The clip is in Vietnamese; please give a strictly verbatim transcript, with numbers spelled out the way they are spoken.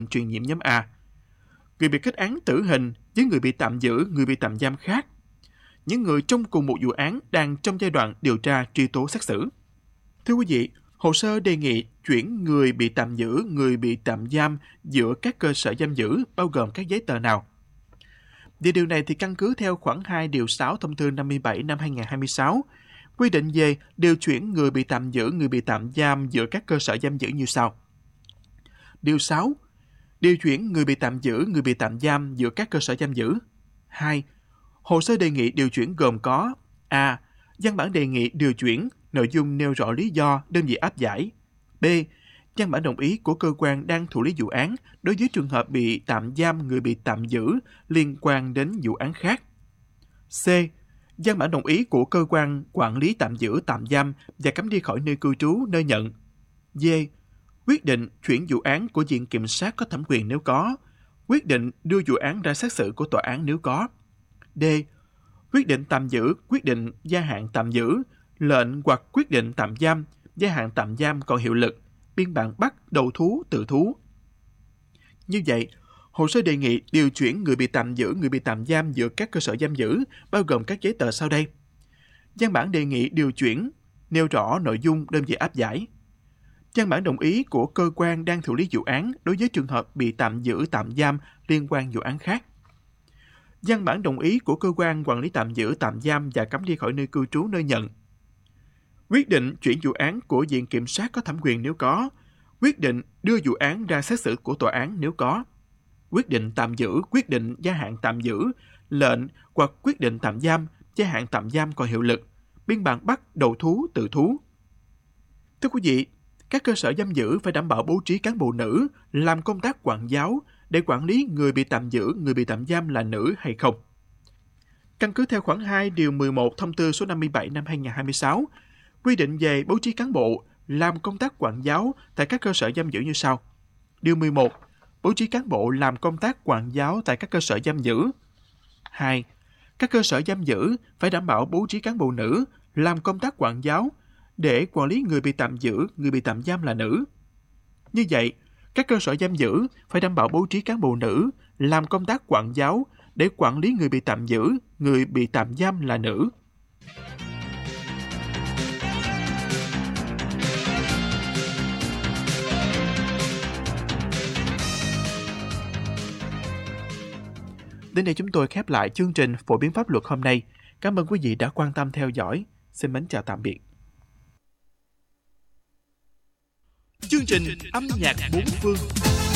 truyền nhiễm nhóm A. Người bị kết án tử hình với người bị tạm giữ, người bị tạm giam khác. Những người trong cùng một vụ án đang trong giai đoạn điều tra, truy tố, xét xử. Thưa quý vị, hồ sơ đề nghị chuyển người bị tạm giữ, người bị tạm giam giữa các cơ sở giam giữ bao gồm các giấy tờ nào? Về điều này thì căn cứ theo khoản hai điều sáu thông tư năm mươi bảy năm hai nghìn không trăm hai mươi sáu, quy định về điều chuyển người bị tạm giữ, người bị tạm giam giữa các cơ sở giam giữ như sau. Điều sáu. Điều chuyển người bị tạm giữ, người bị tạm giam giữa các cơ sở giam giữ. hai. Hồ sơ đề nghị điều chuyển gồm có A. Văn bản đề nghị điều chuyển, nội dung nêu rõ lý do, đơn vị áp giải. B. Văn bản đồng ý của cơ quan đang thụ lý vụ án đối với trường hợp bị tạm giam, người bị tạm giữ liên quan đến vụ án khác. C. Văn bản đồng ý của cơ quan quản lý tạm giữ, tạm giam và cấm đi khỏi nơi cư trú, nơi nhận. D. Quyết định chuyển vụ án của viện kiểm sát có thẩm quyền nếu có. Quyết định đưa vụ án ra xét xử của tòa án nếu có. D. Quyết định tạm giữ, quyết định gia hạn tạm giữ, lệnh hoặc quyết định tạm giam, gia hạn tạm giam còn hiệu lực, biên bản bắt, đầu thú, tự thú. Như vậy, hồ sơ đề nghị điều chuyển người bị tạm giữ, người bị tạm giam giữa các cơ sở giam giữ bao gồm các giấy tờ sau đây. Văn bản đề nghị điều chuyển nêu rõ nội dung, đơn vị áp giải. Văn bản đồng ý của cơ quan đang thụ lý vụ án đối với trường hợp bị tạm giữ, tạm giam liên quan vụ án khác. Văn bản đồng ý của cơ quan quản lý tạm giữ, tạm giam và cấm đi khỏi nơi cư trú, nơi nhận. Quyết định chuyển vụ án của viện kiểm sát có thẩm quyền nếu có. Quyết định đưa vụ án ra xét xử của tòa án nếu có. Quyết định tạm giữ, quyết định gia hạn tạm giữ, lệnh hoặc quyết định tạm giam, gia hạn tạm giam còn hiệu lực, biên bản bắt, đầu thú, tự thú. Thưa quý vị, các cơ sở giam giữ phải đảm bảo bố trí cán bộ nữ làm công tác quản giáo để quản lý người bị tạm giữ, người bị tạm giam là nữ hay không. Căn cứ theo khoản hai điều mười một thông tư số năm mươi bảy năm hai nghìn không trăm hai mươi sáu, quy định về bố trí cán bộ làm công tác quản giáo tại các cơ sở giam giữ như sau. Điều mười một. Bố trí cán bộ làm công tác quản giáo tại các cơ sở giam giữ. hai. Các cơ sở giam giữ phải đảm bảo bố trí cán bộ nữ làm công tác quản giáo để quản lý người bị tạm giữ, người bị tạm giam là nữ. Như vậy, các cơ sở giam giữ phải đảm bảo bố trí cán bộ nữ làm công tác quản giáo để quản lý người bị tạm giữ, người bị tạm giam là nữ. Đến đây chúng tôi khép lại chương trình phổ biến pháp luật hôm nay. Cảm ơn quý vị đã quan tâm theo dõi. Xin mến chào tạm biệt. Chương trình âm nhạc bốn phương.